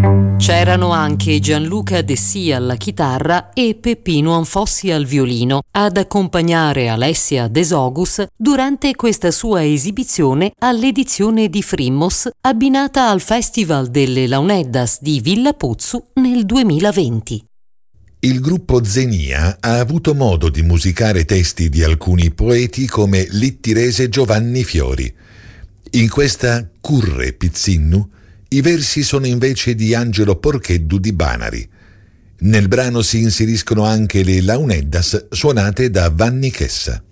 C'erano anche Gianluca Dessì alla chitarra e Peppino Anfossi al violino ad accompagnare Alessia Desogus durante questa sua esibizione all'edizione di Frimmos abbinata al Festival delle Launeddas di Villa Puzzu nel 2020. Il gruppo Zenia ha avuto modo di musicare testi di alcuni poeti come l'ittirese Giovanni Fiori. In questa Curre Pizzinnu i versi sono invece di Angelo Porcheddu di Banari. Nel brano si inseriscono anche le Launeddas suonate da Vanni Chessa.